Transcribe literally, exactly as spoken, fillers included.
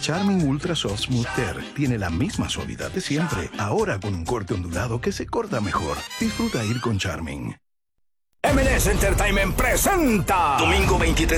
Charmin Ultra Soft Smooth Tear tiene la misma suavidad de siempre, ahora con un corte ondulado que se corta mejor. Disfruta ir con Charmin. M and S Entertainment presenta Domingo veintitrés